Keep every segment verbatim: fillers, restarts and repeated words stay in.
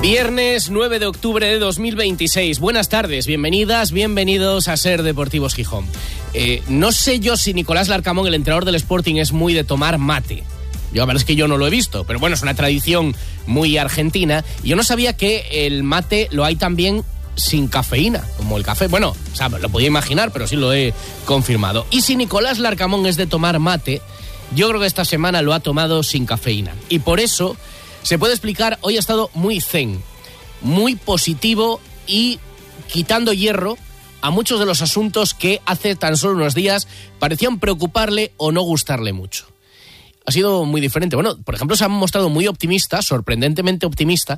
Viernes nueve de octubre de dos mil veintiséis. Buenas tardes, bienvenidas, bienvenidos a Ser Deportivos Gijón. Eh, no sé yo si Nicolás Larcamón, el entrenador del Sporting, es muy de tomar mate. Yo, la verdad es que yo no lo he visto, pero bueno, es una tradición muy argentina. Y yo no sabía que el mate lo hay también sin cafeína, como el café. Bueno, o sea, lo podía imaginar, pero sí lo he confirmado. Y si Nicolás Larcamón es de tomar mate, yo creo que esta semana lo ha tomado sin cafeína. Y por eso se puede explicar, hoy ha estado muy zen, muy positivo y quitando hierro a muchos de los asuntos que hace tan solo unos días parecían preocuparle o no gustarle mucho. Ha sido muy diferente. Bueno, por ejemplo, se ha mostrado muy optimista, sorprendentemente optimista.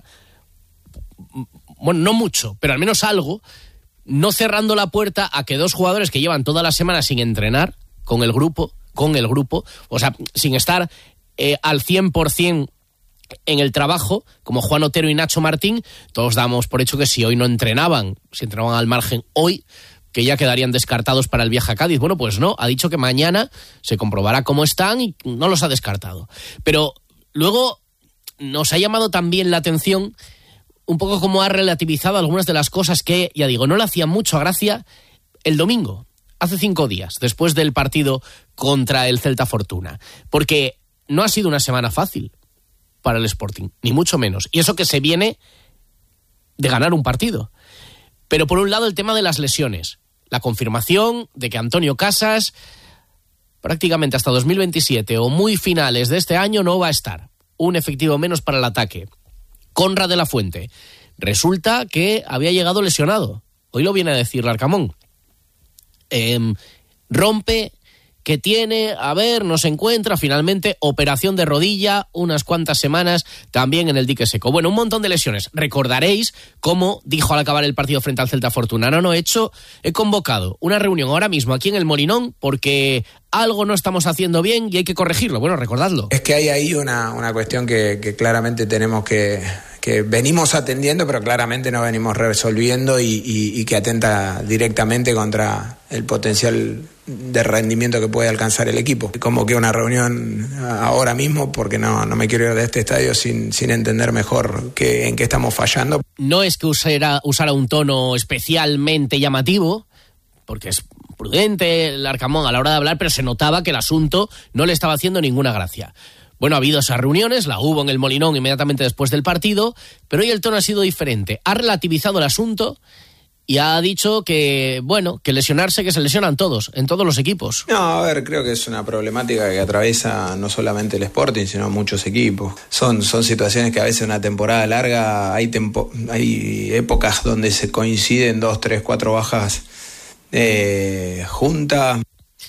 Bueno, no mucho, pero al menos algo, no cerrando la puerta a que dos jugadores que llevan toda la semana sin entrenar con el grupo, con el grupo, o sea, sin estar eh, al cien por ciento en el trabajo, como Juan Otero y Nacho Martín, todos damos por hecho que si hoy no entrenaban, si entrenaban al margen hoy, que ya quedarían descartados para el viaje a Cádiz. Bueno, pues no, ha dicho que mañana se comprobará cómo están y no los ha descartado. Pero luego nos ha llamado también la atención un poco cómo ha relativizado algunas de las cosas que, ya digo, no le hacían mucha gracia el domingo, hace cinco días, después del partido contra el Celta Fortuna. Porque no ha sido una semana fácil para el Sporting, ni mucho menos. Y eso que se viene de ganar un partido. Pero por un lado el tema de las lesiones. La confirmación de que Antonio Casas prácticamente hasta dos mil veintisiete o muy finales de este año no va a estar. Un efectivo menos para el ataque. Conrad de la Fuente. Resulta que había llegado lesionado. Hoy lo viene a decir Larcamón. Eh, rompe... que tiene, a ver, no se encuentra, finalmente operación de rodilla, unas cuantas semanas también en el dique seco. Bueno, un montón de lesiones. Recordaréis cómo dijo al acabar el partido frente al Celta Fortuna. No, no, he hecho, he convocado una reunión ahora mismo aquí en el Molinón porque algo no estamos haciendo bien y hay que corregirlo. Bueno, recordadlo. Es que hay ahí una, una cuestión que, que claramente tenemos que... que venimos atendiendo, pero claramente no venimos resolviendo y, y, y que atenta directamente contra el potencial de rendimiento que puede alcanzar el equipo. Como que una reunión ahora mismo, porque no, no me quiero ir de este estadio sin, sin entender mejor que, en qué estamos fallando. No es que usara, usara un tono especialmente llamativo, porque es prudente el Larcamón a la hora de hablar, pero se notaba que el asunto no le estaba haciendo ninguna gracia. Bueno, ha habido esas reuniones, la hubo en el Molinón inmediatamente después del partido, pero hoy el tono ha sido diferente. Ha relativizado el asunto y ha dicho que, bueno, que lesionarse, que se lesionan todos, en todos los equipos. No, a ver, creo que es una problemática que atraviesa no solamente el Sporting, sino muchos equipos. Son, son situaciones que a veces una temporada larga, hay, tempo, hay épocas donde se coinciden dos, tres, cuatro bajas eh, juntas.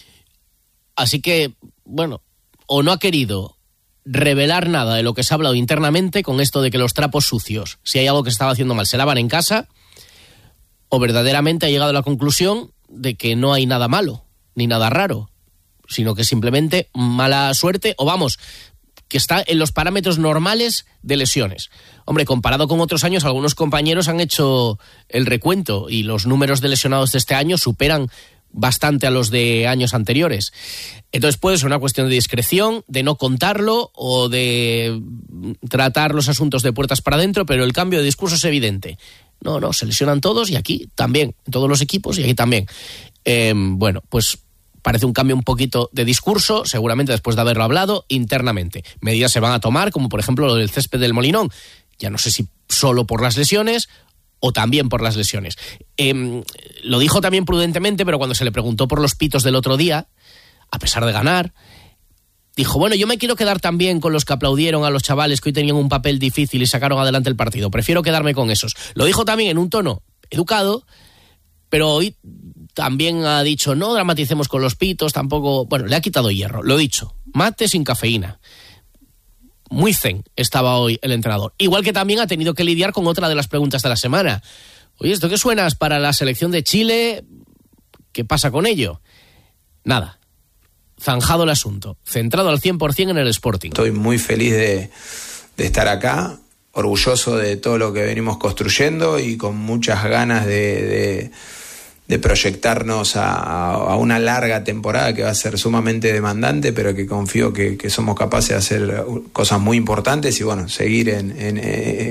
Así que, bueno, o no ha querido revelar nada de lo que se ha hablado internamente con esto de que los trapos sucios, si hay algo que se estaba haciendo mal, se lavan en casa, o verdaderamente ha llegado a la conclusión de que no hay nada malo, ni nada raro, sino que simplemente mala suerte, o vamos, que está en los parámetros normales de lesiones. Hombre, comparado con otros años, algunos compañeros han hecho el recuento y los números de lesionados de este año superan bastante a los de años anteriores. Entonces puede ser una cuestión de discreción, de no contarlo o de tratar los asuntos de puertas para adentro, pero el cambio de discurso es evidente. No, no, se lesionan todos y aquí también, en todos los equipos y aquí también. Eh, bueno, pues parece un cambio un poquito de discurso, seguramente después de haberlo hablado internamente. Medidas se van a tomar, como por ejemplo lo del césped del Molinón. Ya no sé si solo por las lesiones o también por las lesiones. Eh, lo dijo también prudentemente, pero cuando se le preguntó por los pitos del otro día, a pesar de ganar, dijo, bueno, yo me quiero quedar también con los que aplaudieron a los chavales que hoy tenían un papel difícil y sacaron adelante el partido. Prefiero quedarme con esos. Lo dijo también en un tono educado, pero hoy también ha dicho, no dramaticemos con los pitos, tampoco... Bueno, le ha quitado hierro, lo he dicho. Mate sin cafeína. Muy zen estaba hoy el entrenador. Igual que también ha tenido que lidiar con otra de las preguntas de la semana. Oye, ¿esto qué suenas para la selección de Chile? ¿Qué pasa con ello? Nada. Zanjado el asunto. Centrado al cien por ciento en el Sporting. Estoy muy feliz de, de estar acá, orgulloso de todo lo que venimos construyendo y con muchas ganas de... de de proyectarnos a, a una larga temporada que va a ser sumamente demandante, pero que confío que, que somos capaces de hacer cosas muy importantes y bueno, seguir en, en, eh,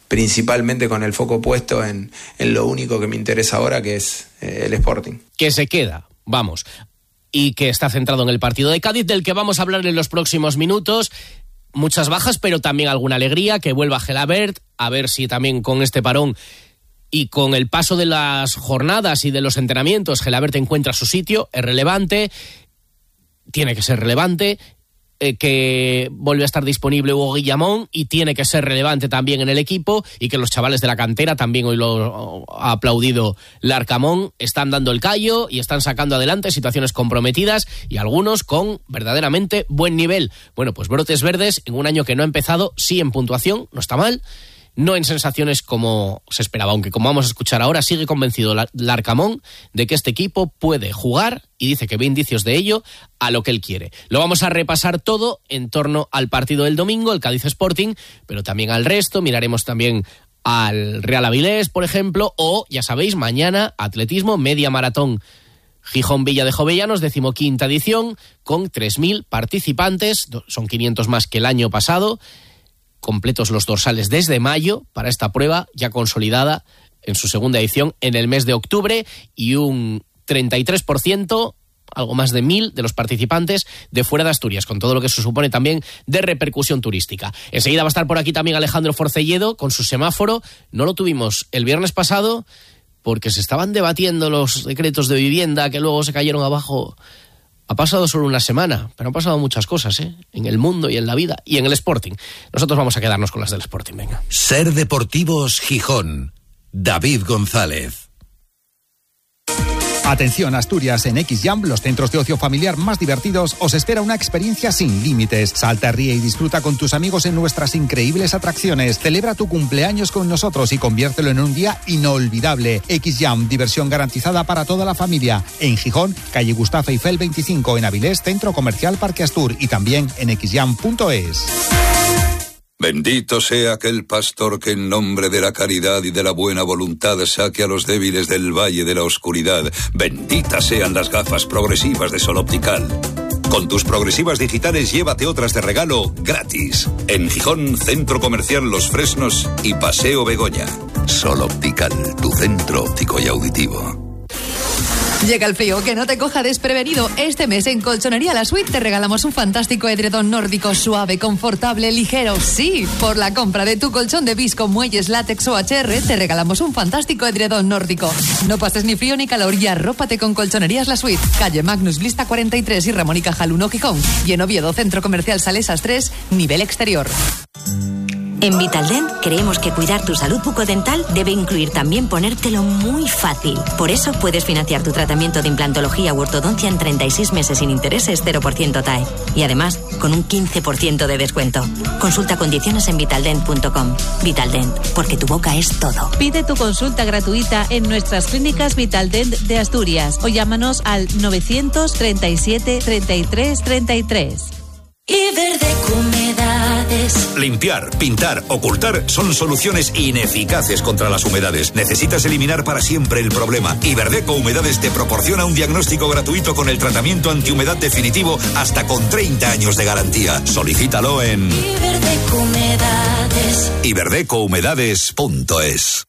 principalmente con el foco puesto en, en lo único que me interesa ahora, que es eh, el Sporting. Que se queda, vamos, y que está centrado en el partido de Cádiz, del que vamos a hablar en los próximos minutos. Muchas bajas, pero también alguna alegría, que vuelva Gelabert, a ver si también con este parón y con el paso de las jornadas y de los entrenamientos Gelabert encuentra su sitio, es relevante, tiene que ser relevante. Eh, que vuelve a estar disponible Hugo Guillamón y tiene que ser relevante también en el equipo, y que los chavales de la cantera, también hoy lo ha aplaudido Larcamón, están dando el callo y están sacando adelante situaciones comprometidas, y algunos con verdaderamente buen nivel. Bueno, pues brotes verdes en un año que no ha empezado, sí en puntuación, no está mal, no en sensaciones como se esperaba, aunque como vamos a escuchar ahora, sigue convencido Larcamón de que este equipo puede jugar, y dice que ve indicios de ello, a lo que él quiere. Lo vamos a repasar todo en torno al partido del domingo, el Cádiz Sporting, pero también al resto. Miraremos también al Real Avilés, por ejemplo, o, ya sabéis, mañana atletismo, media maratón Gijón Villa de Jovellanos, decimoquinta edición, con tres mil participantes, son quinientos más que el año pasado, completos los dorsales desde mayo para esta prueba ya consolidada en su segunda edición en el mes de octubre, y un treinta y tres por ciento, algo más de mil de los participantes de fuera de Asturias, con todo lo que se supone también de repercusión turística. Enseguida va a estar por aquí también Alejandro Forcelledo con su semáforo. No lo tuvimos el viernes pasado porque se estaban debatiendo los decretos de vivienda que luego se cayeron abajo. Ha pasado solo una semana, pero han pasado muchas cosas, ¿eh? En el mundo y en la vida y en el Sporting. Nosotros vamos a quedarnos con las del Sporting, venga. Ser Deportivos Gijón. David González. Atención Asturias, en X-Jam, los centros de ocio familiar más divertidos, os espera una experiencia sin límites. Salta, ríe y disfruta con tus amigos en nuestras increíbles atracciones. Celebra tu cumpleaños con nosotros y conviértelo en un día inolvidable. X-Jam, diversión garantizada para toda la familia. En Gijón, calle Gustavo Eiffel veinticinco, en Avilés, Centro Comercial Parque Astur, y también en x jam punto es. Bendito sea aquel pastor que en nombre de la caridad y de la buena voluntad saque a los débiles del valle de la oscuridad. Benditas sean las gafas progresivas de Sol Optical. Con tus progresivas digitales llévate otras de regalo gratis. En Gijón, Centro Comercial Los Fresnos y Paseo Begoña. Sol Optical, tu centro óptico y auditivo. Llega el frío, que no te coja desprevenido. Este mes en Colchonería La Suite te regalamos un fantástico edredón nórdico, suave, confortable, ligero. Sí, por la compra de tu colchón de visco, muelles, látex o H R, te regalamos un fantástico edredón nórdico. No pases ni frío ni calor y arrópate con Colchonerías La Suite. Calle Magnus Blista cuarenta y tres y Ramón y Cajal uno, Gijón. Y en Oviedo, Centro Comercial Salesas tres, nivel exterior. En Vitaldent creemos que cuidar tu salud bucodental debe incluir también ponértelo muy fácil. Por eso puedes financiar tu tratamiento de implantología u ortodoncia en treinta y seis meses sin intereses, cero por ciento T A E. Y además, con un quince por ciento de descuento. Consulta condiciones en vitaldent punto com. Vitaldent, porque tu boca es todo. Pide tu consulta gratuita en nuestras clínicas Vitaldent de Asturias o llámanos al novecientos treinta y siete treinta y tres treinta y tres. Iberdeco Humedades. Limpiar, pintar, ocultar son soluciones ineficaces contra las humedades. Necesitas eliminar para siempre el problema. Iberdeco Humedades te proporciona un diagnóstico gratuito con el tratamiento antihumedad definitivo hasta con treinta años de garantía. Solicítalo en Iberdeco Humedades. iberdeco humedades punto es.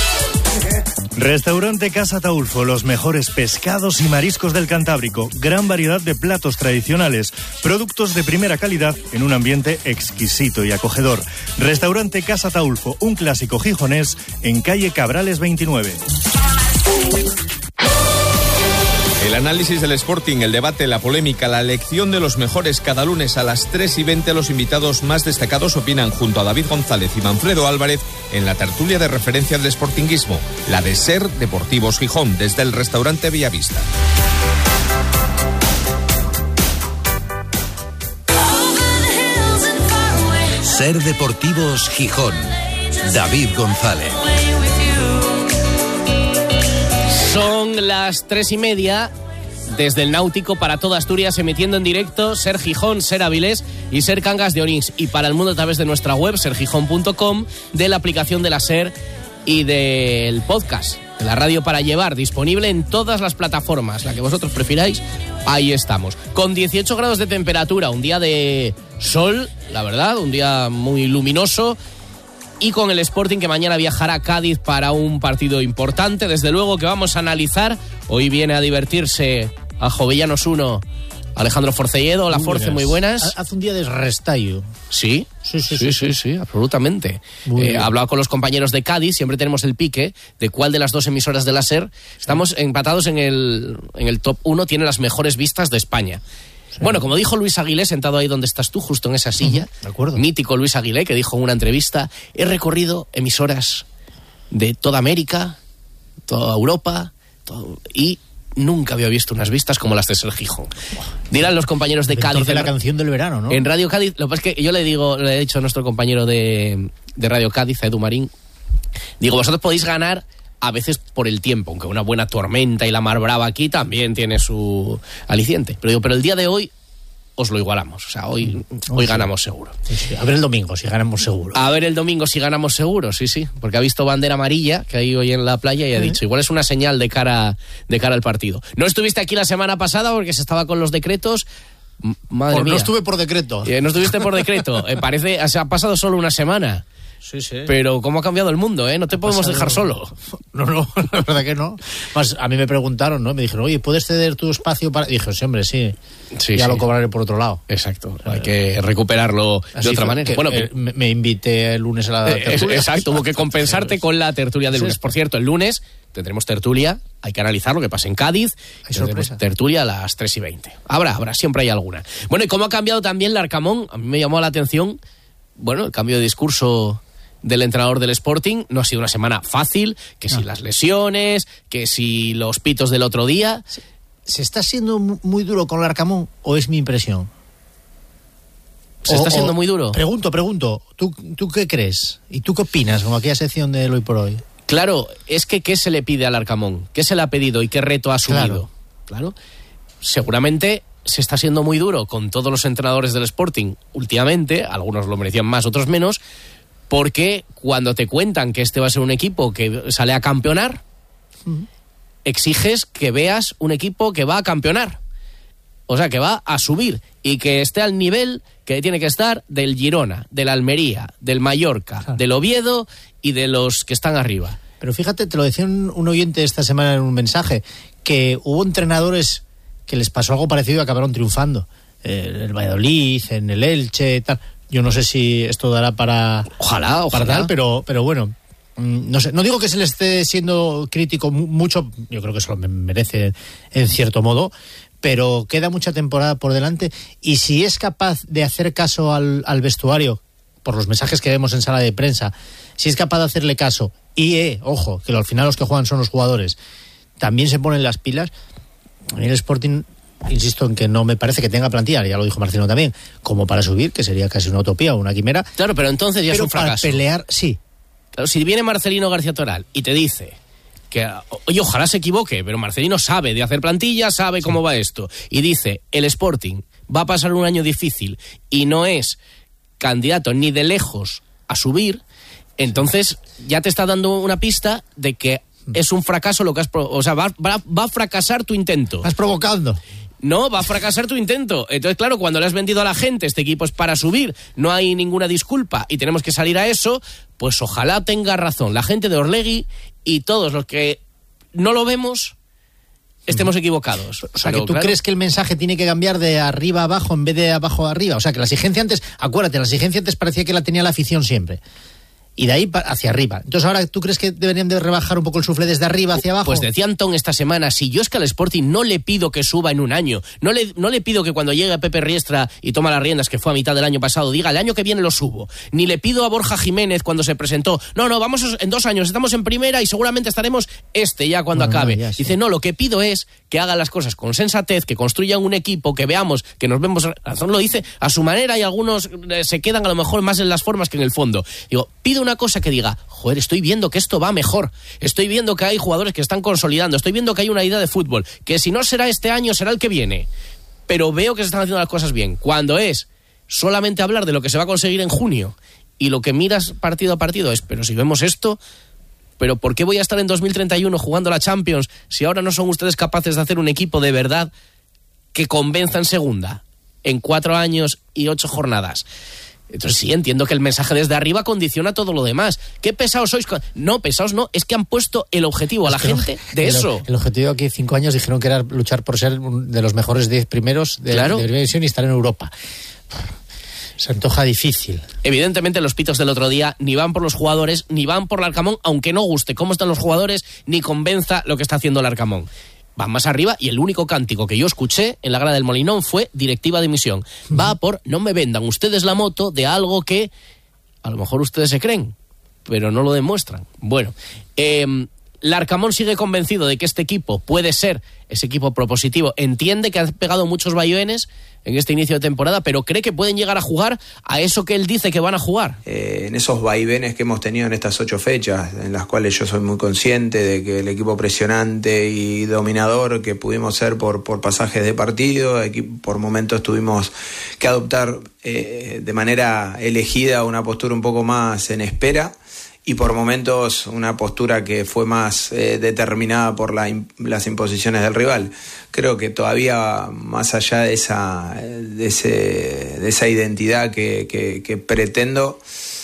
Restaurante Casa Taulfo, los mejores pescados y mariscos del Cantábrico, gran variedad de platos tradicionales, productos de primera calidad en un ambiente exquisito y acogedor. Restaurante Casa Taulfo, un clásico gijonés en calle Cabrales veintinueve. El análisis del Sporting, el debate, la polémica, la elección de los mejores cada lunes a las tres y veinte. Los invitados más destacados opinan junto a David González y Manfredo Álvarez en la tertulia de referencia del sportinguismo, la de Ser Deportivos Gijón, desde el restaurante Bellavista. Ser Deportivos Gijón. David González. Son las tres y media desde el Náutico para toda Asturias, emitiendo en directo Ser Gijón, Ser Avilés y Ser Cangas de Onís, y para el mundo a través de nuestra web ser gijón punto com, de la aplicación de la Ser y del podcast de la radio para llevar, disponible en todas las plataformas, la que vosotros prefiráis. Ahí estamos, con dieciocho grados de temperatura, un día de sol, la verdad, un día muy luminoso. y con el Sporting, que mañana viajará a Cádiz para un partido importante. Desde luego que vamos a analizar. Hoy viene a divertirse a Jovellanos uno Alejandro Forcelledo. Hola, Force, muy buenas. Hace un día de restallo. ¿Sí? Sí, sí, sí, sí, sí, sí, sí, absolutamente. He eh, hablado con los compañeros de Cádiz, siempre tenemos el pique de cuál de las dos emisoras de la SER. Estamos empatados en el, en el top uno, tiene las mejores vistas de España. Sí. Bueno, como dijo Luis Aguilé, sentado ahí donde estás tú, justo en esa silla, uh-huh, de acuerdo. Mítico Luis Aguilé, que dijo en una entrevista: he recorrido emisoras de toda América, toda Europa, todo, y nunca había visto unas vistas como las de Ser Gijón. Dirán los compañeros de Cádiz. De la canción del verano, ¿no? En Radio Cádiz, lo que pasa es que yo le digo, le he dicho a nuestro compañero de, de Radio Cádiz, a Edu Marín, digo, vosotros podéis ganar a veces por el tiempo, aunque una buena tormenta y la mar brava aquí también tiene su aliciente. Pero digo, pero el día de hoy os lo igualamos. O sea, hoy, hoy sí. ganamos seguro. Sí, sí. A ver el domingo si ganamos seguro. A ver el domingo si ganamos seguro, sí, sí. Porque ha visto bandera amarilla que hay hoy en la playa y ha uh-huh. dicho, igual es una señal de cara, de cara al partido. No estuviste aquí la semana pasada porque se estaba con los decretos. Madre por, mía. No estuve por decreto. Eh, no estuviste por decreto. Eh, parece, se ha pasado solo una semana. Sí, sí. Pero cómo ha cambiado el mundo, ¿eh? No te ha podemos pasado... dejar solo. No, no, la verdad que no. Más, a mí me preguntaron, ¿no? Me dijeron, oye, ¿puedes ceder tu espacio para...? Y dije, sí, hombre, sí. sí ya sí. lo cobraré por otro lado. Exacto. Hay que recuperarlo de otra manera. Que, bueno, eh, me, me invité el lunes a la eh, tertulia. Exacto, hubo que compensarte con la tertulia del lunes. Por cierto, el lunes tendremos tertulia, hay que analizar lo que pasa en Cádiz. Hay sorpresa. Tertulia a las tres y veinte. Habrá, habrá, siempre hay alguna. Bueno, y cómo ha cambiado también Larcamón, a mí me llamó la atención, bueno, el cambio de discurso del entrenador del Sporting. No ha sido una semana fácil, que no. si las lesiones, que si los pitos del otro día. ¿Se, se está siendo muy duro con Larcamón o es mi impresión? ¿Se o, está siendo muy duro? Pregunto, pregunto, ¿tú, ¿tú qué crees? ¿Y tú qué opinas con aquella sección de Hoy por Hoy? Claro, es que ¿qué se le pide al Larcamón? ¿Qué se le ha pedido y qué reto ha asumido? Claro. claro. Seguramente se está siendo muy duro con todos los entrenadores del Sporting últimamente, algunos lo merecían más, otros menos, porque cuando te cuentan que este va a ser un equipo que sale a campeonar, uh-huh. exiges que veas un equipo que va a campeonar. O sea, que va a subir y que esté al nivel que tiene que estar del Girona, del Almería, del Mallorca, claro. del Oviedo y de los que están arriba. Pero fíjate, te lo decía un, un oyente esta semana en un mensaje, que hubo entrenadores que les pasó algo parecido y acabaron triunfando. Eh, en el Valladolid, en el Elche, tal. Yo no sé si esto dará para... Ojalá, ojalá. Para tal, pero, pero bueno, no sé. No digo que se le esté siendo crítico mucho, yo creo que eso lo merece en cierto modo, pero queda mucha temporada por delante y si es capaz de hacer caso al, al vestuario, por los mensajes que vemos en sala de prensa, si es capaz de hacerle caso y, eh, ojo, que al final los que juegan son los jugadores, también se ponen las pilas, a mí el Sporting... Insisto en que no me parece que tenga plantilla, ya lo dijo Marcelo también, como para subir, que sería casi una utopía o una quimera. Claro, pero entonces ya pero es un fracaso. Para pelear, sí. Claro, si viene Marcelino García Toral y te dice que, oye, ojalá se equivoque, pero Marcelino sabe de hacer plantilla, sabe sí. cómo va esto, y dice, el Sporting va a pasar un año difícil y no es candidato ni de lejos a subir, entonces ya te está dando una pista de que es un fracaso lo que has... O sea, va, va, va a fracasar tu intento. Estás provocando. No, va a fracasar tu intento. Entonces, claro, cuando le has vendido a la gente este equipo es para subir, no hay ninguna disculpa y tenemos que salir a eso, pues ojalá tenga razón la gente de Orlegui y todos los que no lo vemos estemos equivocados. O sea, Pero, que tú claro, crees que el mensaje tiene que cambiar de arriba a abajo en vez de abajo a arriba. O sea, que la exigencia antes, acuérdate, la exigencia antes parecía que la tenía la afición siempre. Y de ahí hacia arriba. Entonces ahora, ¿tú crees que deberían de rebajar un poco el suflé desde arriba hacia abajo? Pues decía Antón esta semana, si yo es que al Sporting no le pido que suba en un año, no le, no le pido que cuando llegue Pepe Riestra y toma las riendas, que fue a mitad del año pasado, diga, el año que viene lo subo. Ni le pido a Borja Jiménez cuando se presentó, no, no, vamos en dos años, estamos en primera y seguramente estaremos este ya cuando bueno, acabe. Ya, sí. Dice, no, lo que pido es que hagan las cosas con sensatez, que construyan un equipo, que veamos, que nos vemos... Razón lo dice a su manera y algunos se quedan a lo mejor más en las formas que en el fondo. Digo, pido una cosa que diga, joder, estoy viendo que esto va mejor, estoy viendo que hay jugadores que están consolidando, estoy viendo que hay una idea de fútbol, que si no será este año, será el que viene, pero veo que se están haciendo las cosas bien. Cuando es solamente hablar de lo que se va a conseguir en junio y lo que miras partido a partido es, pero si vemos esto, pero ¿por qué voy a estar en dos mil treinta y uno jugando la Champions si ahora no son ustedes capaces de hacer un equipo de verdad que convenza en segunda, en cuatro años y ocho jornadas? Entonces sí, entiendo que el mensaje desde arriba condiciona todo lo demás. ¿Qué pesados sois? No, pesados no, es que han puesto el objetivo a la gente de el, eso. El objetivo aquí, cinco años, dijeron que era luchar por ser de los mejores diez primeros de, claro. de primera división y estar en Europa. Se antoja difícil. Evidentemente los pitos del otro día ni van por los jugadores, ni van por el Arcamón, aunque no guste cómo están los jugadores, ni convenza lo que está haciendo el Arcamón. Van más arriba y el único cántico que yo escuché en la grada del Molinón fue directiva de dimisión. Va por, no me vendan ustedes la moto de algo que a lo mejor ustedes se creen, pero no lo demuestran. Bueno, eh, Larcamón sigue convencido de que este equipo puede ser ese equipo propositivo. Entiende que ha pegado muchos vaivenes en este inicio de temporada, pero cree que pueden llegar a jugar a eso que él dice que van a jugar. Eh, en esos vaivenes que hemos tenido en estas ocho fechas, en las cuales yo soy muy consciente de que el equipo presionante y dominador que pudimos ser por, por pasajes de partido, por momentos tuvimos que adoptar eh, de manera elegida una postura un poco más en espera, y por momentos una postura que fue más eh, determinada por la, las imposiciones del rival. Creo que todavía más allá de esa, de ese, de esa identidad que, que, que pretendo,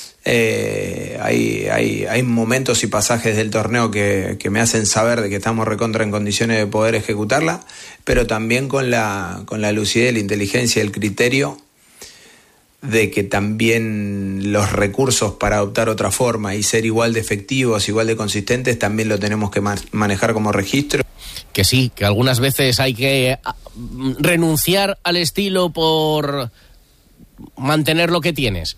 eh, hay, hay, hay momentos y pasajes del torneo que, que me hacen saber de que estamos recontra en condiciones de poder ejecutarla, pero también con la, con la lucidez, la inteligencia y el criterio de que también los recursos para adoptar otra forma y ser igual de efectivos, igual de consistentes, también lo tenemos que ma- manejar como registro. Que sí, que algunas veces hay que renunciar al estilo por mantener lo que tienes.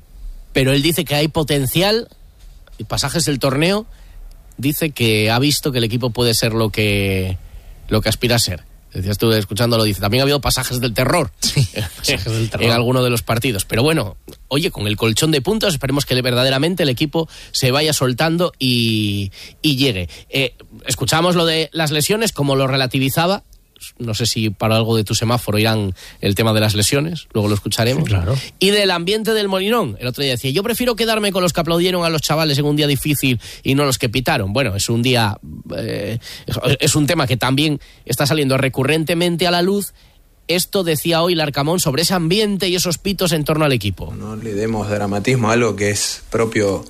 Pero él dice que hay potencial, y pasajes del torneo, dice que ha visto que el equipo puede ser lo que, lo que aspira a ser. Decías tú, escuchándolo, dice, también ha habido pasajes del terror, sí, pasajes del terror en alguno de los partidos. Pero bueno, oye, con el colchón de puntos esperemos que verdaderamente el equipo se vaya soltando y, y llegue. Eh, escuchamos lo de las lesiones, como lo relativizaba. No sé si para algo de tu semáforo irán el tema de las lesiones, luego lo escucharemos. Sí, claro. Y del ambiente del Molinón. El otro día decía, yo prefiero quedarme con los que aplaudieron a los chavales en un día difícil y no los que pitaron. Bueno, es un día, eh, es un tema que también está saliendo recurrentemente a la luz. Esto decía hoy Larcamón sobre ese ambiente y esos pitos en torno al equipo. No le demos dramatismo a algo que es propio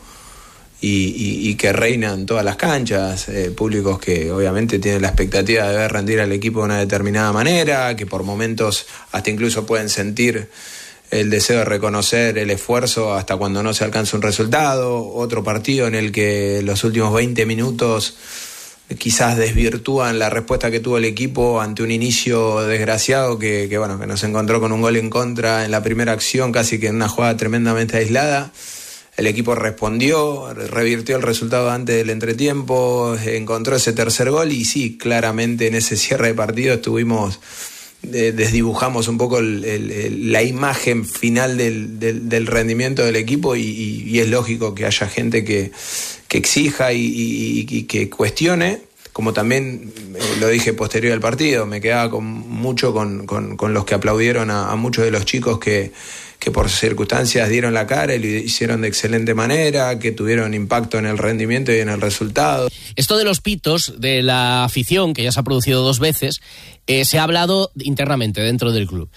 Y, y, y que reina en todas las canchas, eh, públicos que obviamente tienen la expectativa de ver rendir al equipo de una determinada manera, que por momentos hasta incluso pueden sentir el deseo de reconocer el esfuerzo hasta cuando no se alcanza un resultado. Otro partido en el que los últimos veinte minutos quizás desvirtúan la respuesta que tuvo el equipo ante un inicio desgraciado que, que bueno, que nos encontró con un gol en contra en la primera acción, casi que en una jugada tremendamente aislada. El equipo respondió, revirtió el resultado antes del entretiempo, encontró ese tercer gol y sí, claramente en ese cierre de partido estuvimos, eh, desdibujamos un poco el, el, el, la imagen final del, del, del rendimiento del equipo y, y, y es lógico que haya gente que, que exija y, y, y que cuestione, como también eh, lo dije posterior al partido, me quedaba con, mucho con, con, con los que aplaudieron a, a muchos de los chicos que que por circunstancias dieron la cara y lo hicieron de excelente manera, que tuvieron impacto en el rendimiento y en el resultado. Esto de los pitos, de la afición, que ya se ha producido dos veces, eh, se ha hablado internamente dentro del club.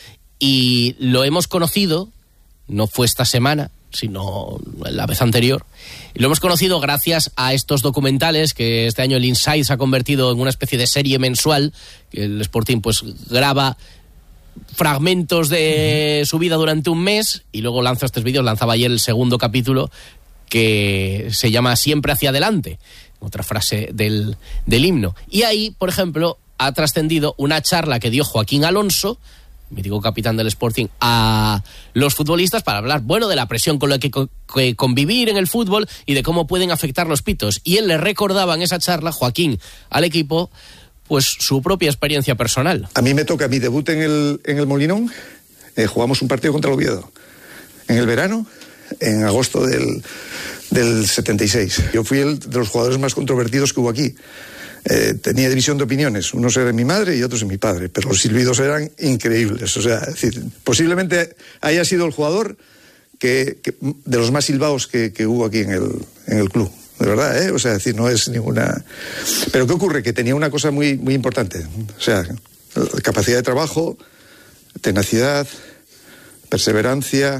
Y lo hemos conocido, no fue esta semana, sino la vez anterior, y lo hemos conocido gracias a estos documentales que este año el Inside se ha convertido en una especie de serie mensual, que el Sporting pues graba fragmentos de su vida durante un mes y luego lanza estos vídeos. Lanzaba ayer el segundo capítulo que se llama Siempre hacia adelante, otra frase del, del himno. Y ahí, por ejemplo, ha trascendido una charla que dio Joaquín Alonso, mítico capitán del Sporting, a los futbolistas para hablar, bueno, de la presión con la que, que convivir en el fútbol y de cómo pueden afectar los pitos. Y él le recordaba en esa charla, Joaquín, al equipo, pues su propia experiencia personal. A mí me toca mi debut en el, en el Molinón, eh, jugamos un partido contra el Oviedo, en el verano, en agosto del, del setenta y seis. Yo fui el de los jugadores más controvertidos que hubo aquí. Eh, tenía división de opiniones, unos eran mi madre y otros en mi padre, pero los silbidos eran increíbles. O sea, es decir, posiblemente haya sido el jugador que, que, de los más silbados que, que hubo aquí en el, en el club. De verdad, ¿eh? O sea, decir, no es ninguna... Pero ¿qué ocurre? Que tenía una cosa muy, muy importante. O sea, capacidad de trabajo, tenacidad, perseverancia,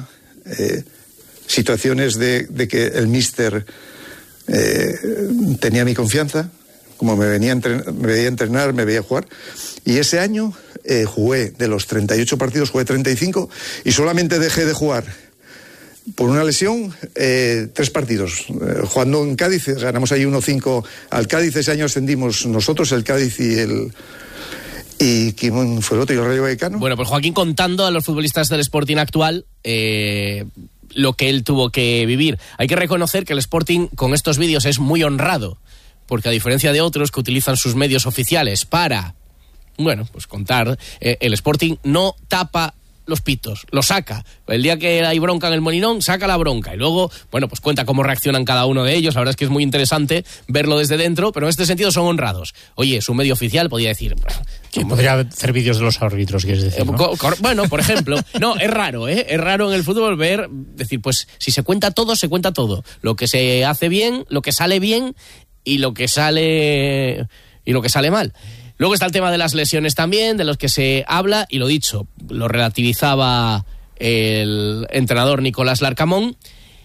eh, situaciones de, de que el míster eh, tenía mi confianza, como me, venía entrenar, me veía entrenar, me veía jugar, y ese año eh, jugué, de los treinta y ocho partidos jugué treinta y cinco y solamente dejé de jugar por una lesión, eh, tres partidos. Eh, jugando en Cádiz, ganamos ahí uno cinco al Cádiz. Ese año ascendimos nosotros, el Cádiz y el... ¿Y quién fue el otro? ¿Y el Rayo Vallecano? Bueno, pues Joaquín contando a los futbolistas del Sporting actual eh, lo que él tuvo que vivir. Hay que reconocer que el Sporting con estos vídeos es muy honrado, porque a diferencia de otros que utilizan sus medios oficiales para, bueno, pues contar, eh, el Sporting no tapa los pitos, los saca. El día que hay bronca en el Molinón, saca la bronca y luego, bueno, pues cuenta cómo reaccionan cada uno de ellos. La verdad es que es muy interesante verlo desde dentro, pero en este sentido son honrados. Oye, su medio oficial podría decir... Sí, podría hacer vídeos de los árbitros, quieres decir, ¿no? Bueno, por ejemplo, no, es raro, ¿eh? Es raro en el fútbol ver, decir, pues si se cuenta todo, se cuenta todo. Lo que se hace bien, lo que sale bien y lo que sale y lo que sale mal. Luego está el tema de las lesiones también, de los que se habla, y lo dicho, lo relativizaba el entrenador Nicolás Larcamón,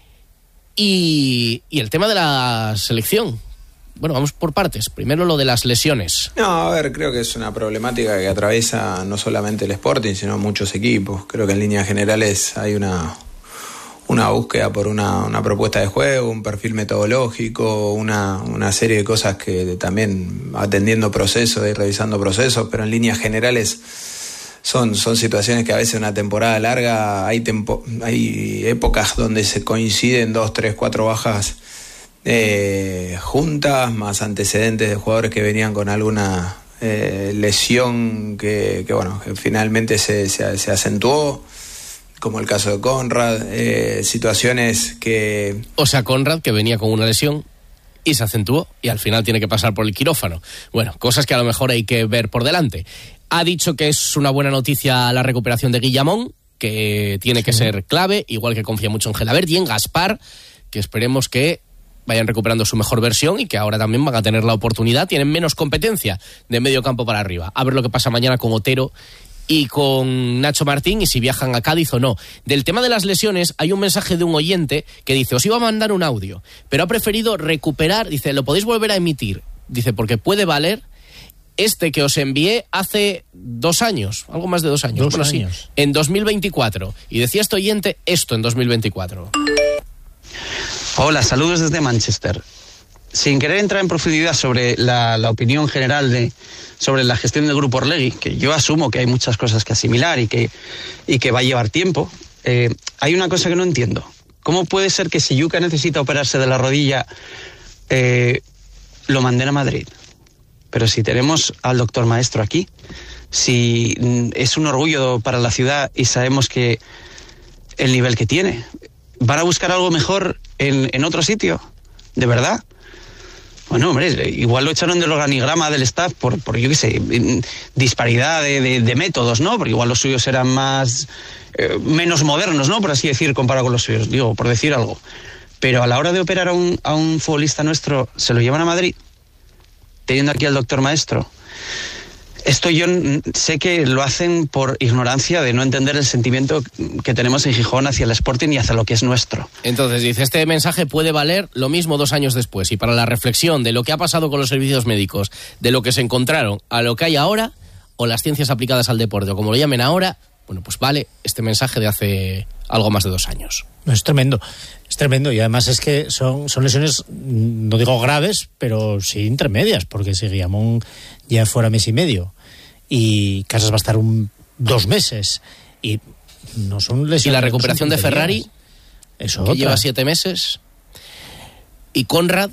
y, y el tema de la selección. Bueno, vamos por partes. Primero lo de las lesiones. No, a ver, creo que es una problemática que atraviesa no solamente el Sporting, sino muchos equipos. Creo que en líneas generales hay una... una búsqueda por una, una propuesta de juego, un perfil metodológico, una, una serie de cosas que también atendiendo procesos y revisando procesos, pero en líneas generales son, son situaciones que a veces una temporada larga hay, tempo, hay épocas donde se coinciden dos, tres, cuatro bajas eh, juntas, más antecedentes de jugadores que venían con alguna eh, lesión que, que, bueno, que finalmente se, se, se acentuó, como el caso de Conrad, eh, situaciones que... O sea, Conrad, que venía con una lesión y se acentuó y al final tiene que pasar por el quirófano. Bueno, cosas que a lo mejor hay que ver por delante. Ha dicho que es una buena noticia la recuperación de Guillamón, que tiene que sí. ser clave, igual que confía mucho en Gelabert y en Gaspar, que esperemos que vayan recuperando su mejor versión y que ahora también van a tener la oportunidad. Tienen menos competencia de medio campo para arriba. A ver lo que pasa mañana con Otero y con Nacho Martín, y si viajan a Cádiz o no. Del tema de las lesiones, hay un mensaje de un oyente que dice, os iba a mandar un audio, pero ha preferido recuperar, dice, lo podéis volver a emitir, dice, porque puede valer este que os envié hace dos años, algo más de dos años. Dos bueno, años. Sí, en dos mil veinticuatro. Y decía este oyente esto en dos mil veinticuatro. Hola, saludos desde Manchester. Sin querer entrar en profundidad sobre la, la opinión general de sobre la gestión del Grupo Orlegui, que yo asumo que hay muchas cosas que asimilar y que, y que va a llevar tiempo, eh, hay una cosa que no entiendo. ¿Cómo puede ser que si Yuka necesita operarse de la rodilla, eh, lo manden a Madrid? Pero si tenemos al doctor Maestro aquí, si es un orgullo para la ciudad y sabemos que el nivel que tiene, ¿van a buscar algo mejor en, en otro sitio? ¿De verdad? Bueno, hombre, igual lo echaron del organigrama del staff por, por yo qué sé, disparidad de, de, de métodos, ¿no? Porque igual los suyos eran más, eh, menos modernos, ¿no? Por así decir, comparado con los suyos, digo, por decir algo. Pero a la hora de operar a un, a un futbolista nuestro, ¿se lo llevan a Madrid? Teniendo aquí al doctor Maestro. Esto yo sé que lo hacen por ignorancia de no entender el sentimiento que tenemos en Gijón hacia el Sporting y hacia lo que es nuestro. Entonces, dice, este mensaje puede valer lo mismo dos años después. Y para la reflexión de lo que ha pasado con los servicios médicos, de lo que se encontraron a lo que hay ahora, o las ciencias aplicadas al deporte, o como lo llamen ahora, bueno, pues vale este mensaje de hace algo más de dos años. Es tremendo, es tremendo. Y además es que son, son lesiones, no digo graves, pero sí intermedias, porque si Guillamón ya fuera mes y medio y Casas va a estar un dos meses y no son lesiones. Y la recuperación de Ferrari, eso que otra. lleva siete meses, y Conrad,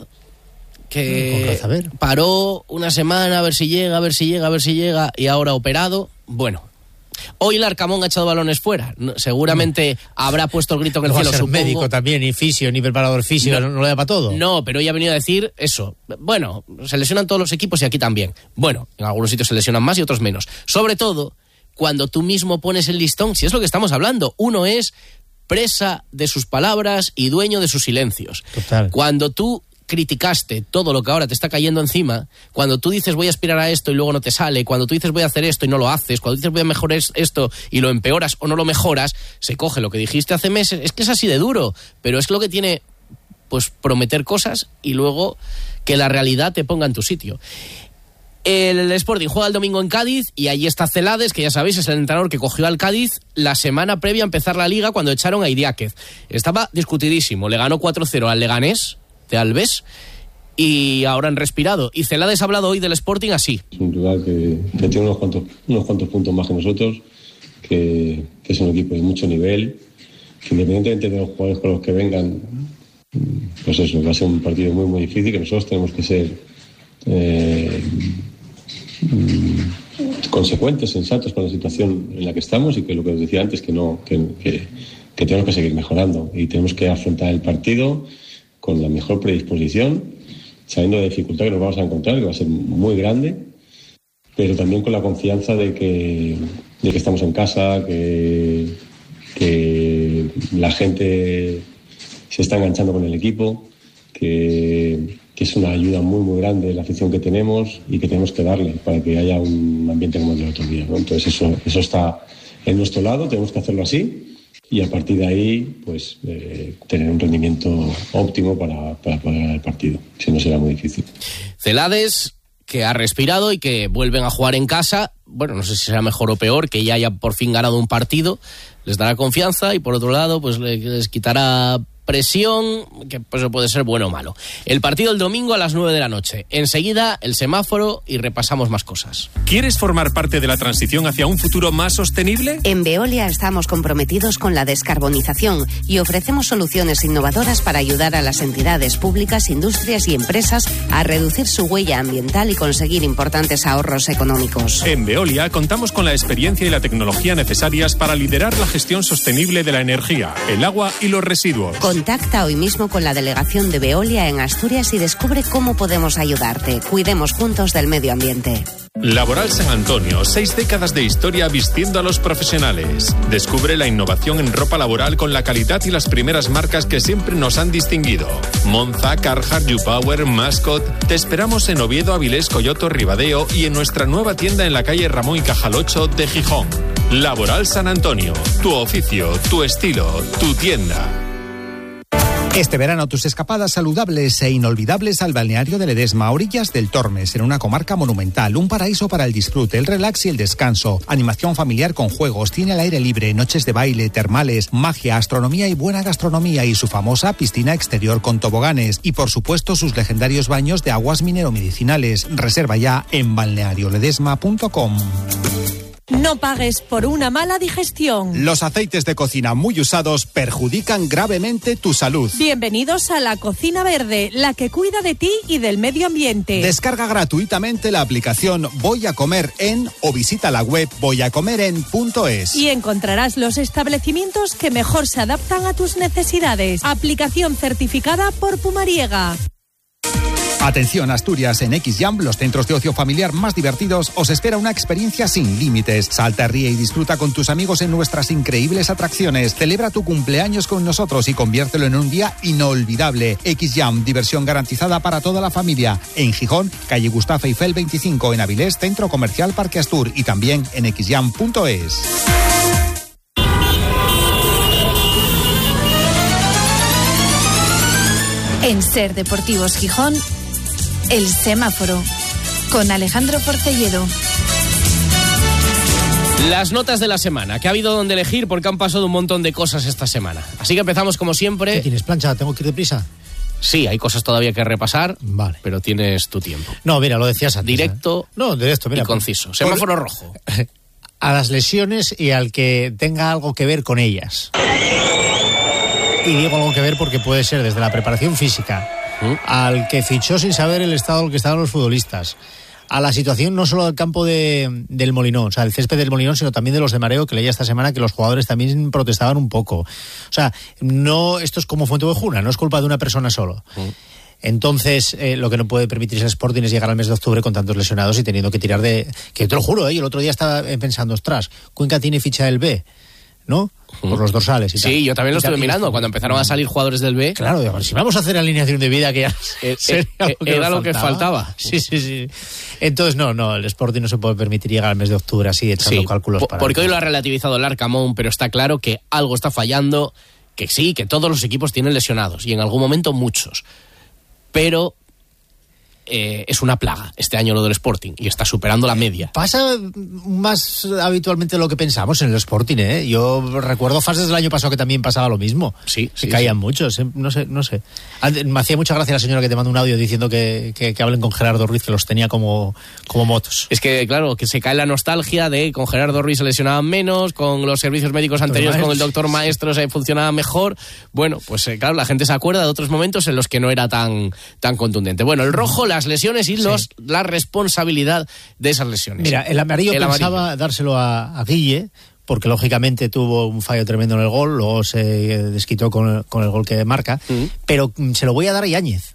que Conrad, paró una semana a ver si llega, a ver si llega, a ver si llega, y ahora operado. Bueno, hoy Larcamón ha echado balones fuera. Seguramente no. habrá puesto el grito en el no cielo. Va a ser supongo. Médico también, y fisio, ni preparador físico, no, no lo da para todo. No, pero hoy ha venido a decir eso. Bueno, se lesionan todos los equipos y aquí también. Bueno, en algunos sitios se lesionan más y otros menos. Sobre todo cuando tú mismo pones el listón, si es lo que estamos hablando. Uno es presa de sus palabras y dueño de sus silencios. Total. Cuando tú criticaste todo lo que ahora te está cayendo encima, cuando tú dices voy a aspirar a esto y luego no te sale, cuando tú dices voy a hacer esto y no lo haces, cuando dices voy a mejorar esto y lo empeoras o no lo mejoras, se coge lo que dijiste hace meses. Es que es así de duro, pero es lo que tiene, pues, prometer cosas y luego que la realidad te ponga en tu sitio. El Sporting juega el domingo en Cádiz y allí está Celades, que ya sabéis es el entrenador que cogió al Cádiz la semana previa a empezar la Liga cuando echaron a Idiáquez. Estaba discutidísimo, le ganó cuatro cero al Leganés de Alves y ahora han respirado. Y Celades ha hablado hoy del Sporting así. Es un rival que, que tiene unos cuantos, unos cuantos puntos más que nosotros, que, que es un equipo de mucho nivel, que independientemente de los jugadores con los que vengan, pues eso, va a ser un partido muy muy difícil, que nosotros tenemos que ser eh, consecuentes, sensatos con la situación en la que estamos y que lo que os decía antes, que no que, que, que tenemos que seguir mejorando y tenemos que afrontar el partido con la mejor predisposición, sabiendo la dificultad que nos vamos a encontrar, que va a ser muy grande, pero también con la confianza de que, de que estamos en casa, que, que la gente se está enganchando con el equipo, que, que es una ayuda muy muy grande la afición que tenemos y que tenemos que darle para que haya un ambiente como el del otro día, ¿no? Entonces eso, eso está en nuestro lado, tenemos que hacerlo así y a partir de ahí pues eh, tener un rendimiento óptimo para, para poder ganar el partido, si no será muy difícil. Celades, que ha respirado y que vuelven a jugar en casa. Bueno, no sé si será mejor o peor, que ya haya por fin ganado un partido, les dará confianza y por otro lado pues les quitará presión, que pues puede ser bueno o malo. El partido el domingo a las nueve de la noche. Enseguida el semáforo y repasamos más cosas. ¿Quieres formar parte de la transición hacia un futuro más sostenible? En Veolia estamos comprometidos con la descarbonización y ofrecemos soluciones innovadoras para ayudar a las entidades públicas, industrias y empresas a reducir su huella ambiental y conseguir importantes ahorros económicos. En Veolia contamos con la experiencia y la tecnología necesarias para liderar la gestión sostenible de la energía, el agua y los residuos. Con Contacta hoy mismo con la delegación de Veolia en Asturias y descubre cómo podemos ayudarte. Cuidemos juntos del medio ambiente. Laboral San Antonio, seis décadas de historia vistiendo a los profesionales. Descubre la innovación en ropa laboral con la calidad y las primeras marcas que siempre nos han distinguido. Monza, Carhartt, YouPower, Mascot. Te esperamos en Oviedo, Avilés, Coyoto, Ribadeo y en nuestra nueva tienda en la calle Ramón y Cajal ocho de Gijón. Laboral San Antonio, tu oficio, tu estilo, tu tienda. Este verano tus escapadas saludables e inolvidables al balneario de Ledesma, orillas del Tormes, en una comarca monumental, un paraíso para el disfrute, el relax y el descanso, animación familiar con juegos, cine al aire libre, noches de baile, termales, magia, astronomía y buena gastronomía y su famosa piscina exterior con toboganes y por supuesto sus legendarios baños de aguas mineromedicinales. Reserva ya en balneario ledesma punto com. No pagues por una mala digestión. Los aceites de cocina muy usados perjudican gravemente tu salud. Bienvenidos a la Cocina Verde, la que cuida de ti y del medio ambiente. Descarga gratuitamente la aplicación Voy a Comer En o visita la web voy a comer en punto es. Y encontrarás los establecimientos que mejor se adaptan a tus necesidades. Aplicación certificada por Pumariega. Atención Asturias, en X-Jam, los centros de ocio familiar más divertidos, os espera una experiencia sin límites. Salta, ríe y disfruta con tus amigos en nuestras increíbles atracciones. Celebra tu cumpleaños con nosotros y conviértelo en un día inolvidable. X-Jam, diversión garantizada para toda la familia. En Gijón, calle Gustavo Eiffel veinticinco, en Avilés, Centro Comercial Parque Astur y también en x jam punto es. En Ser Deportivos Gijón, el semáforo, con Alejandro Porcelledo. Las notas de la semana, que ha habido donde elegir porque han pasado un montón de cosas esta semana. Así que empezamos como siempre. ¿Qué tienes, plancha? ¿Tengo que ir deprisa? Sí, hay cosas todavía que repasar, vale, pero tienes tu tiempo. No, mira, lo decías antes. Directo, ¿eh? No, directo, mira, y conciso. Semáforo por... rojo. A las lesiones y al que tenga algo que ver con ellas. Y digo algo que ver porque puede ser desde la preparación física, ¿Mm? al que fichó sin saber el estado en el que estaban los futbolistas, a la situación no solo del campo de, del Molinón, o sea, el césped del Molinón, sino también de los de mareo, que leía esta semana que los jugadores también protestaban un poco. O sea, no, esto es como Fuenteovejuna, no es culpa de una persona solo. ¿Mm? Entonces, eh, lo que no puede permitirse el Sporting es llegar al mes de octubre con tantos lesionados y teniendo que tirar de... Que te lo juro, ¿eh? El otro día estaba pensando, ostras, Cuenca tiene ficha del B. ¿no? Por los dorsales y tal. Sí, yo también lo estuve mirando cuando empezaron a salir jugadores del B. Claro, digo, si vamos a hacer alineación de vida, que ya eh, sería eh, lo que era lo que faltaba. Sí, sí, sí. Entonces, no, no, el Sporting no se puede permitir llegar al mes de octubre así, echando Sí, cálculos po- para... porque hoy lo ha relativizado el Arcamón, pero está claro que algo está fallando, que sí, que todos los equipos tienen lesionados, y en algún momento muchos. Pero eh, es una plaga este año lo del Sporting, y está superando la media. Pasa más habitualmente de lo que pensamos en el Sporting, ¿eh? Yo recuerdo fases del año pasado que también pasaba lo mismo. Sí, Se sí, caían sí. muchos, ¿eh? no sé, no sé. Antes, me hacía mucha gracia la señora que te manda un audio diciendo que, que, que hablen con Gerardo Ruiz, que los tenía como, como motos. Es que, claro, que se cae la nostalgia de con Gerardo Ruiz se lesionaban menos, con los servicios médicos anteriores, con el doctor Maestro se funcionaba mejor. Bueno, pues eh, claro, la gente se acuerda de otros momentos en los que no era tan, tan contundente. Bueno, el rojo, las lesiones y los, la responsabilidad de esas lesiones. Mira, el amarillo El pensaba amarillo. dárselo a, a Guille, porque lógicamente tuvo un fallo tremendo en el gol, luego se desquitó con el, con el gol que marca, Mm. pero mm, se lo voy a dar a Yáñez.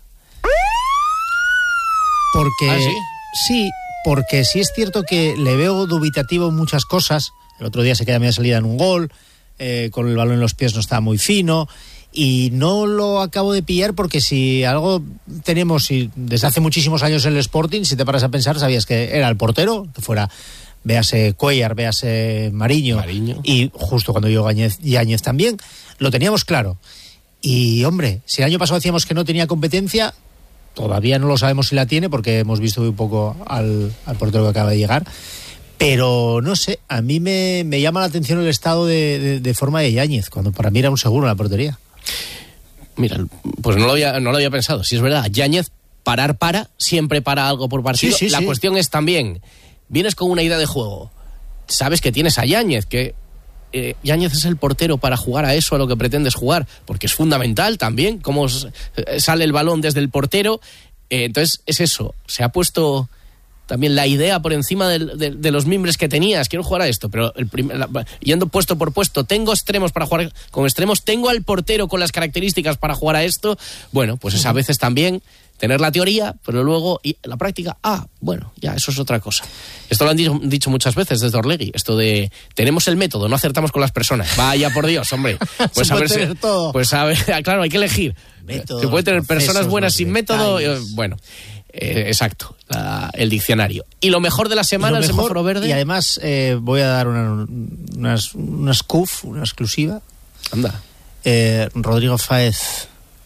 Porque ¿Ah, sí? sí, porque sí es cierto que le veo dubitativo en muchas cosas. El otro día se queda media salida en un gol, eh, con el balón en los pies no estaba muy fino, y no lo acabo de pillar porque si algo tenemos y desde hace muchísimos años en el Sporting, si te paras a pensar, sabías que era el portero, que fuera, véase Cuellar, véase Mariño, Mariño. y justo cuando llegó Yáñez, Yáñez también, lo teníamos claro. Y hombre, si el año pasado decíamos que no tenía competencia, todavía no lo sabemos si la tiene porque hemos visto muy poco al, al portero que acaba de llegar. Pero no sé, a mí me, me llama la atención el estado de, de, de forma de Yáñez, cuando para mí era un seguro en la portería. Mira, pues no lo había, no lo había pensado. Si es verdad, Yáñez, parar para, siempre para algo por partido. Sí, sí, la sí. cuestión es también, vienes con una idea de juego, sabes que tienes a Yáñez, que eh, Yáñez es el portero para jugar a eso, a lo que pretendes jugar, porque es fundamental también cómo s- sale el balón desde el portero. Eh, entonces es eso, se ha puesto también la idea por encima del- de, de los mimbres que tenías. Quiero jugar a esto, pero el prim- la- yendo puesto por puesto, tengo extremos para jugar con extremos, tengo al portero con las características para jugar a esto. Bueno, pues es a veces también tener la teoría, pero luego y la práctica, ah, bueno, ya, eso es otra cosa. Esto lo han dicho, dicho muchas veces desde Orlegui, esto de tenemos el método, no acertamos con las personas. Vaya por Dios, hombre. Pues Se a puede ver si- tener todo. Pues a ver, claro, hay que elegir. Métodos, Se puede tener personas procesos, buenas los sin método, eh, detalles. bueno. Eh, exacto, la- el diccionario. Y lo mejor de la semana, Y lo el mejor, semáforo verde. y además eh, voy a dar una, una, una scoop, una exclusiva. Anda. Eh, Rodrigo Fáez,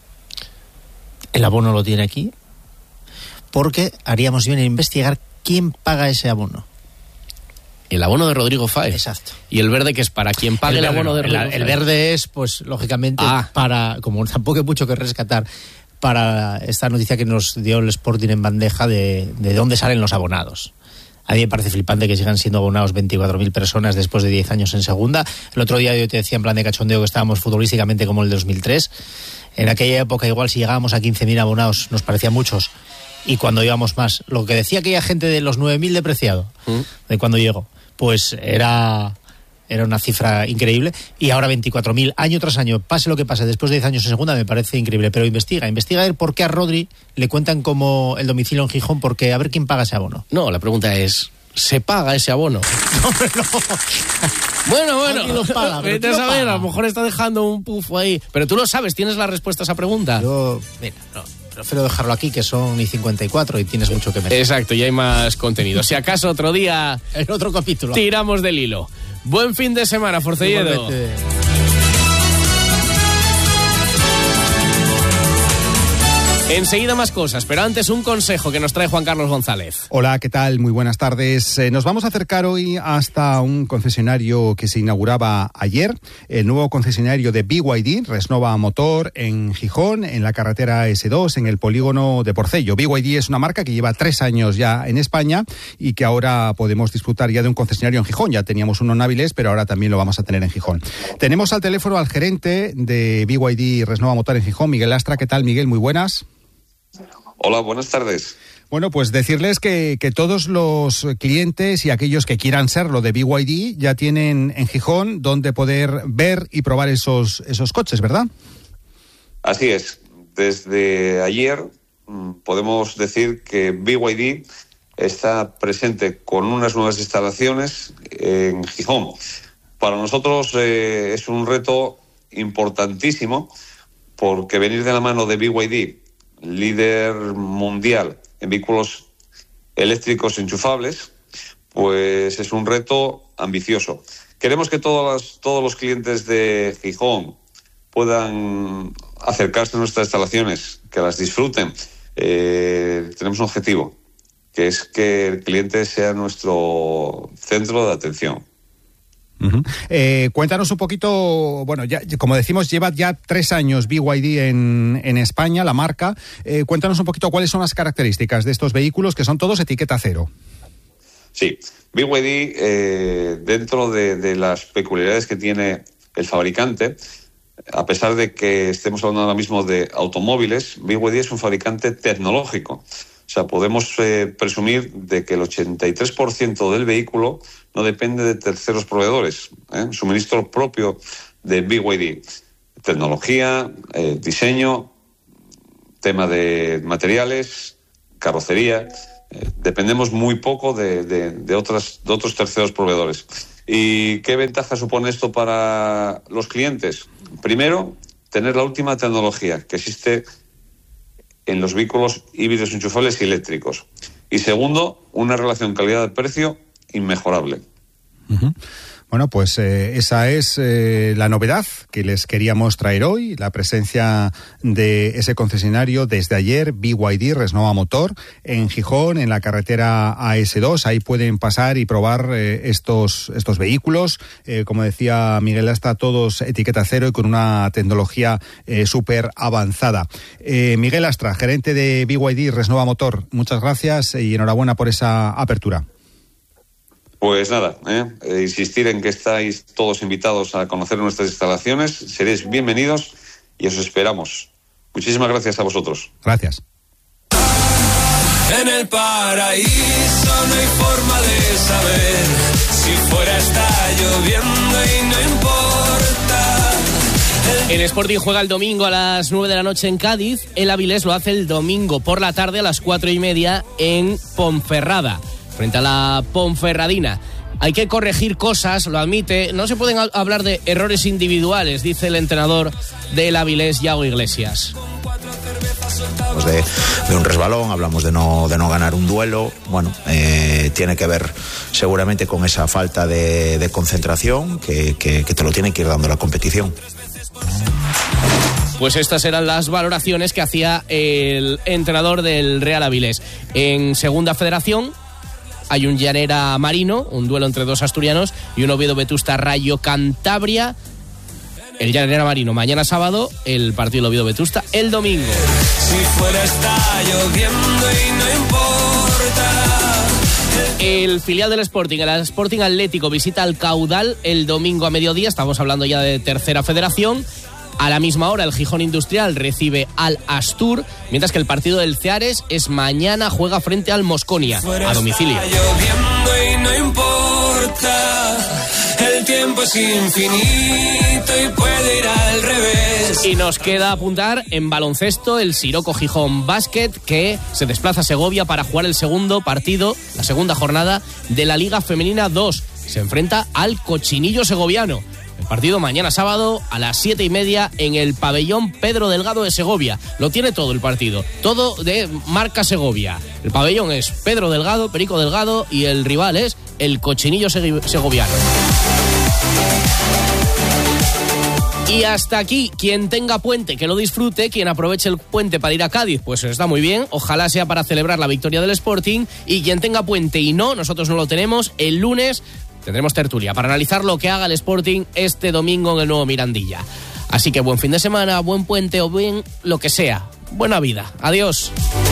el abono lo tiene aquí, porque haríamos bien en investigar quién paga ese abono. El abono de Rodrigo Fáez. Exacto. Y el verde, que es para quien pague el, verde abono no, de el, Rodrigo el Fáez. verde es, pues, lógicamente, Ah. para, como tampoco hay mucho que rescatar, para esta noticia que nos dio el Sporting en bandeja de, de dónde salen los abonados. A mí me parece flipante que sigan siendo abonados veinticuatro mil personas después de diez años en segunda. El otro día yo te decía en plan de cachondeo que estábamos futbolísticamente como el de dos mil tres. En aquella época igual si llegábamos a quince mil abonados nos parecían muchos. Y cuando íbamos más, lo que decía aquella gente de los nueve mil de Preciado, ¿Mm? de cuando llegó, pues era... Era una cifra increíble. Y ahora veinticuatro mil, año tras año, pase lo que pase, después de diez años en segunda, me parece increíble. Pero investiga, investiga a ver por qué a Rodri le cuentan como el domicilio en Gijón, porque a ver quién paga ese abono. No, la pregunta es, ¿se paga ese abono? Bueno, bueno, Alguien lo paga, pero vete a ¿quién lo saber, paga? a lo mejor está dejando un pufo ahí. Pero tú lo sabes, tienes la respuesta a esa pregunta. Yo, mira, no, prefiero dejarlo aquí, que son y cincuenta y cuatro y tienes mucho que meter. Exacto, y hay más contenido. Si acaso otro día En otro capítulo. tiramos del hilo. Buen fin de semana, Forcelledo. Igualmente. Enseguida más cosas, pero antes un consejo que nos trae Juan Carlos González. Hola, ¿qué tal? Muy buenas tardes. Eh, nos vamos a acercar hoy hasta un concesionario que se inauguraba ayer, el nuevo concesionario de B Y D, Resnova Motor, en Gijón, en la carretera ese dos, en el polígono de Porcello. B Y D es una marca que lleva tres años ya en España y que ahora podemos disfrutar ya de un concesionario en Gijón. Ya teníamos uno en Áviles, pero ahora también lo vamos a tener en Gijón. Tenemos al teléfono al gerente de B Y D Resnova Motor en Gijón, Miguel Astra. ¿Qué tal, Miguel? Muy buenas. Hola, buenas tardes. Bueno, pues decirles que, que todos los clientes y aquellos que quieran serlo de B Y D ya tienen en Gijón donde poder ver y probar esos, esos coches, ¿verdad? Así es. Desde ayer mmm, podemos decir que B Y D está presente con unas nuevas instalaciones en Gijón. Para nosotros eh, es un reto importantísimo, porque venir de la mano de B Y D, líder mundial en vehículos eléctricos enchufables, pues es un reto ambicioso. Queremos que todos los, todos los clientes de Gijón puedan acercarse a nuestras instalaciones, que las disfruten. Eh, tenemos un objetivo, que es que el cliente sea nuestro centro de atención. Uh-huh. Eh, cuéntanos un poquito, bueno, ya, como decimos, lleva ya tres años B Y D en, en España, la marca. Eh, cuéntanos un poquito cuáles son las características de estos vehículos, que son todos etiqueta cero. Sí, B Y D, eh, dentro de, de las peculiaridades que tiene el fabricante, a pesar de que estemos hablando ahora mismo de automóviles, B Y D es un fabricante tecnológico. O sea, podemos eh, presumir de que el ochenta y tres por ciento del vehículo no depende de terceros proveedores, ¿eh? Suministro propio de B Y D. Tecnología, eh, diseño, tema de materiales, carrocería. Eh, dependemos muy poco de, de, de, otras, de otros terceros proveedores. ¿Y qué ventaja supone esto para los clientes? Primero, tener la última tecnología que existe en los vehículos híbridos enchufables y eléctricos. Y segundo, una relación calidad-precio inmejorable. Uh-huh. Bueno, pues eh, esa es eh, la novedad que les queríamos traer hoy, la presencia de ese concesionario desde ayer, B Y D, Resnova Motor, en Gijón, en la carretera A S dos. Ahí pueden pasar y probar eh, estos, estos vehículos. Eh, como decía Miguel Astra, todos etiqueta cero y con una tecnología eh, súper avanzada. Eh, Miguel Astra, gerente de B Y D, Resnova Motor, muchas gracias y enhorabuena por esa apertura. Pues nada, ¿eh? Eh, insistir en que estáis todos invitados a conocer nuestras instalaciones, seréis bienvenidos y os esperamos. Muchísimas gracias a vosotros. Gracias. En el paraíso no hay forma de saber si fuera está lloviendo y no importa. El Sporting juega el domingo a las nueve de la noche en Cádiz. El Avilés lo hace el domingo por la tarde a las cuatro y media en Ponferrada, frente a la Ponferradina. Hay que corregir cosas, lo admite. No se pueden hablar de errores individuales, dice el entrenador del Avilés, Yago Iglesias. Hablamos de, de un resbalón, hablamos de no, de no ganar un duelo. Bueno, eh, tiene que ver seguramente con esa falta de, de concentración que, que, que te lo tiene que ir dando la competición. Pues estas eran las valoraciones que hacía el entrenador del Real Avilés. En Segunda Federación hay un Llanera Marino, un duelo entre dos asturianos, y un Oviedo Vetusta Rayo Cantabria. El Llanera Marino mañana sábado, el partido del Oviedo Vetusta el domingo. Si fuera está lloviendo y no importa. El filial del Sporting, el Sporting Atlético, visita al Caudal el domingo a mediodía. Estamos hablando ya de Tercera Federación. A la misma hora el Gijón Industrial recibe al Astur, mientras que el partido del Ceares es mañana, juega frente al Mosconia a domicilio. Y no importa, el tiempo es infinito y puede ir al revés. Y nos queda apuntar en baloncesto el Siroco Gijón Basket, que se desplaza a Segovia para jugar el segundo partido, la segunda jornada de la Liga Femenina dos. Se enfrenta al Cochinillo Segoviano. El partido mañana sábado a las siete y media en el pabellón Pedro Delgado de Segovia. Lo tiene todo el partido, todo de marca Segovia. El pabellón es Pedro Delgado, Perico Delgado, y el rival es el Cochinillo Segoviano. Y hasta aquí, quien tenga puente que lo disfrute, quien aproveche el puente para ir a Cádiz, pues está muy bien, ojalá sea para celebrar la victoria del Sporting, y quien tenga puente y no, nosotros no lo tenemos, el lunes tendremos tertulia para analizar lo que haga el Sporting este domingo en el nuevo Mirandilla. Así que buen fin de semana, buen puente o bien lo que sea. Buena vida. Adiós.